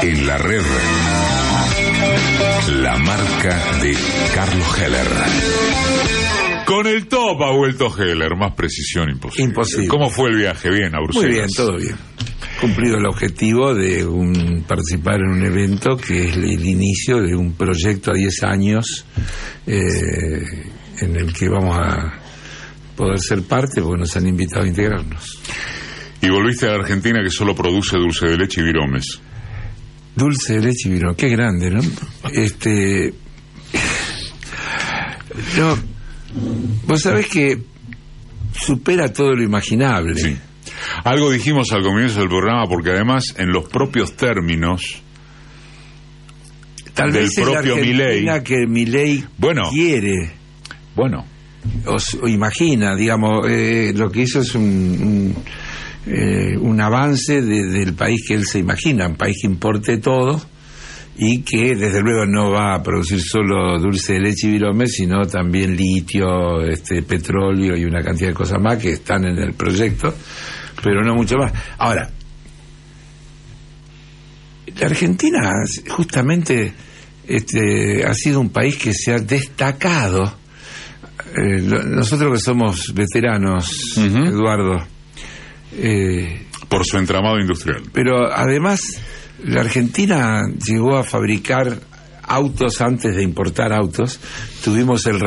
En la red, la marca de Carlos Heller. Con el top ha vuelto Heller, más precisión imposible. Imposible. ¿Cómo fue el viaje? Bien, a Bruselas. Muy bien, todo bien. Cumplido el objetivo de participar en un evento que es el inicio de un proyecto a 10 años en el que vamos a poder ser parte porque nos han invitado a integrarnos. Y volviste a la Argentina, que solo produce dulce de leche y viromes. Dulce de leche y viromes, qué grande, ¿no? No, vos sabés que supera todo lo imaginable. Sí. Algo dijimos al comienzo del programa, porque además en los propios términos tal del vez propio Milei, que Milei quiere, o imagina, digamos, lo que hizo es un avance del país que él se imagina, un país que importe todo y que desde luego no va a producir solo dulce de leche y viromes, sino también litio, petróleo y una cantidad de cosas más que están en el proyecto, pero no mucho más. Ahora, la Argentina justamente ha sido un país que se ha destacado. Nosotros que somos veteranos, Eduardo, por su entramado industrial. Pero además la Argentina llegó a fabricar autos antes de importar autos. Tuvimos el